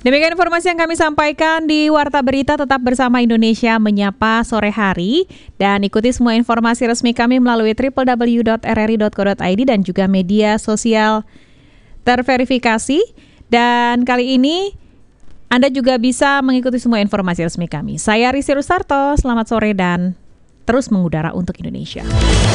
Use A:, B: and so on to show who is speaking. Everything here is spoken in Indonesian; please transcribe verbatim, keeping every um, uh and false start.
A: Demikian informasi yang kami sampaikan di Warta Berita. Tetap bersama Indonesia Menyapa sore hari dan ikuti semua informasi resmi kami melalui w w w dot r r i dot co dot i d dan juga media sosial terverifikasi. Dan kali ini Anda juga bisa mengikuti semua informasi resmi kami. Saya Risi Rustarto, selamat sore dan terus mengudara untuk Indonesia.